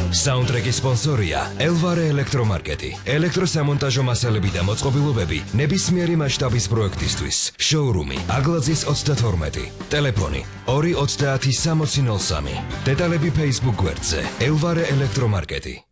საუნდტრეკის სპონსორია ელვარე ელექტრომარკეტი. ელექტროსამონტაჟო მასალები და მოწყობილობები ნებისმიერი მასშტაბის პროექტისთვის. შოურუმი აგლაძის 32. ტელეფონი 230 6003. დეტალები Facebook გვერდზე ელვარე ელექტრომარკეტი.